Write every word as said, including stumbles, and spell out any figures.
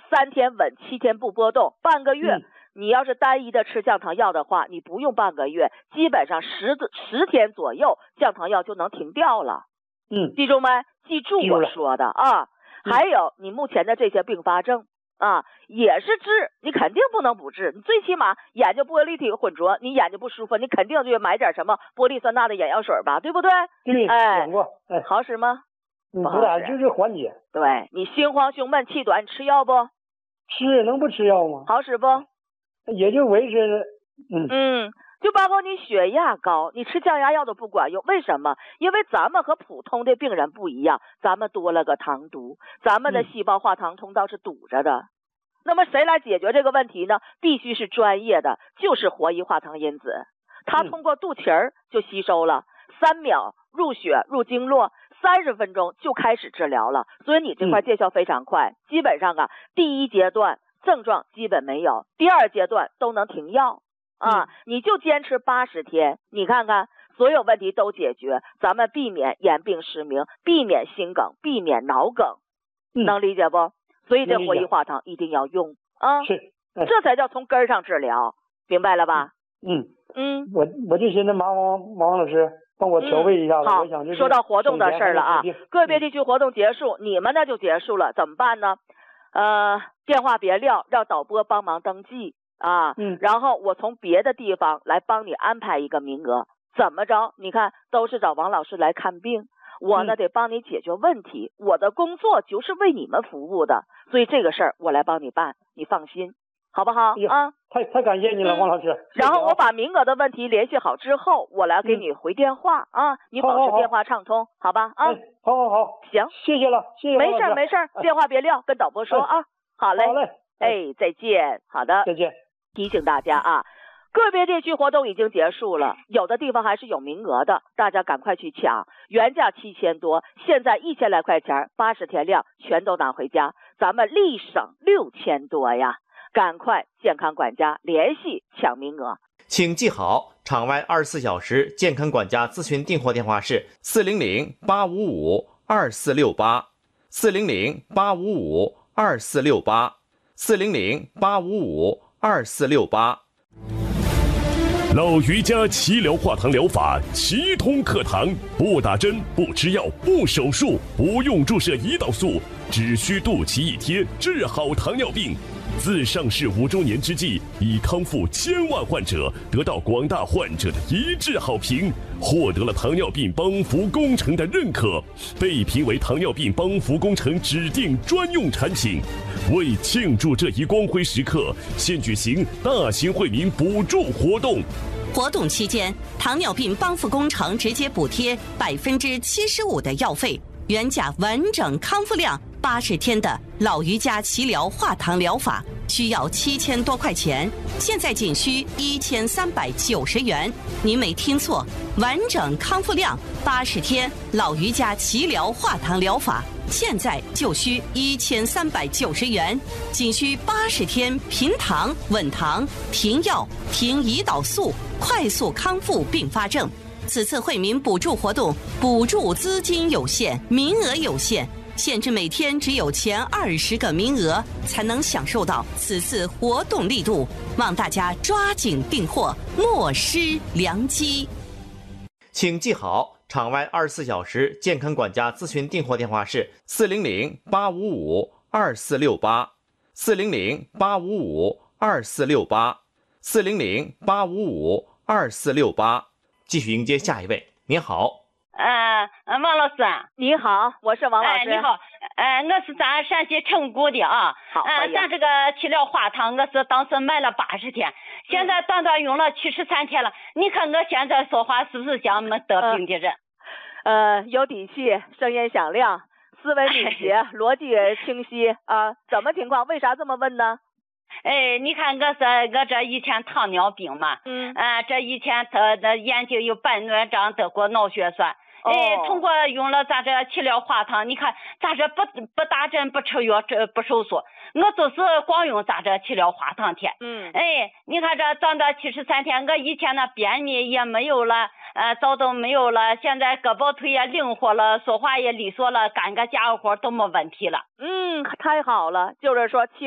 三天稳，七天不波动，半个月。嗯，你要是单一的吃降糖药的话，你不用半个月，基本上十十天左右，降糖药就能停掉了。 嗯， 记住没？记住我说的啊。嗯、还有你目前的这些并发症啊，也是治，你肯定不能不治。你最起码眼睛玻璃体混浊，你眼睛不舒服，你肯定就买点什么玻璃酸钠的眼药水吧，对不对？ 对， 哎， 点过，哎， 好使吗？ 嗯，不咋，就是缓解。 对，你心慌胸闷气短，你吃药不？ 吃，能不吃药吗？ 好使不？ 也就维持，嗯嗯，就包括你血压高，你吃降压药都不管用，为什么？因为咱们和普通的病人不一样，咱们多了个糖毒，咱们的细胞化糖通道是堵着的。嗯、那么谁来解决这个问题呢？必须是专业的，就是活医化糖因子，它通过肚脐儿就吸收了，三秒入血入经络，三十分钟就开始治疗了，所以你这块见效非常快，嗯、基本上啊，第一阶段症状基本没有，第二阶段都能停药啊！嗯、你就坚持八十天，你看看所有问题都解决，咱们避免眼病失明，避免心梗，避免脑梗， 嗯、 能理解不？所以这活医化糖一定要用啊！ 是， 哎、这才叫从根儿上治疗，明白了吧？ 嗯嗯， 我我就寻思麻烦王老师帮我调味一下子。 嗯、好， 我想就是说到活动的事儿了啊，个别地区活动结束， 嗯、 你们呢就结束了，怎么办呢？呃，电话别撂，让导播帮忙登记啊。 嗯。 然后我从别的地方来帮你安排一个名额，怎么着？你看，都是找王老师来看病，我呢、嗯、得帮你解决问题，我的工作就是为你们服务的，所以这个事儿我来帮你办，你放心，好不好？ 哎、 啊， 太太感谢你了，嗯、王老师。 然后我把名额的问题联系好之后，我来给你回电话、嗯、啊，你保持电话畅通，好, 好, 好吧？啊、 哎，好好好， 行， 谢谢了，谢谢王老师。 没事没事，哎、电话别撂，跟导播说、哎、啊。好嘞， 好嘞， 哎，再见。好的， 再见。 提醒大家啊，个别地区活动已经结束了，有的地方还是有名额的，大家赶快去抢。原价七千多，现在一千来块钱，八十天量全都拿回家，咱们立省六千多呀！赶快健康管家联系抢名额。 请记好，场外二十四小时健康管家咨询订货电话是四零零八五五二四六八，四零零八五五二四六八，四零零八五五二四六八。 老于家齐疗化糖疗法，齐通课堂，不打针，不吃药，不手术，不用注射胰岛素，只需肚脐一贴，治好糖尿病。自上市五周年之际，已康复千万患者，得到广大患者的一致好评，获得了糖尿病帮扶工程的认可，被评为糖尿病帮扶工程指定专用产品。为庆祝这一光辉时刻，现举行大型惠民补助活动。 活动期间，糖尿病帮扶工程直接补贴百分之七十五的药费，原价完整康复量八十天的老于家齐疗化糖疗法需要七千多块钱，现在仅需一千三百九十元。您没听错，完整康复量八十天老于家齐疗化糖疗法现在就需一千三百九十元，仅需八十天平糖稳糖停药停胰岛素，快速康复并发症。此次惠民补助活动，补助资金有限，名额有限，限制每天只有前二十个名额才能享受到此次活动力度，望大家抓紧订货，莫失良机。 请记好，场外二十四小时健康管家咨询订货电话是四零零八五五二四六八，四零零八五五二四六八，四零零八五五二四六八。继续迎接下一位。您好。 呃，王老师。 你好，我是王老师。 哎，你好，呃，我是咱陕西成都的啊。 好， 呃，咱这个齐疗化糖，我是当时买了八十天，现在短短用了七十三天了。你看我现在说话是不是像没得病的人？ 呃，有底气，声音响亮，思维敏捷，逻辑清晰啊。怎么情况？为啥这么问呢？ 哎，你看我是我这以前糖尿病嘛， 嗯， 呃，这以前得的眼睛有白内障，得过脑血栓。哎，通过用了咱这齐疗化糖，你看咱这不不打针不吃药这不手术，我就是光用咱这齐疗化糖贴。 嗯， 哎，你看这长到七十三天，我以前那便秘也没有了，呃，躁动没有了，现在胳膊腿也灵活了，说话也利索了，干个家务活都没问题了。 嗯，太好了，就是说齐